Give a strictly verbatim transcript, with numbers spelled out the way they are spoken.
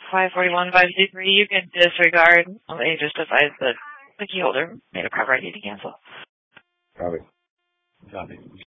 five forty-one, five fifty-three, you can disregard. They just advise that the key holder made a proper I D to cancel. Copy. Copy.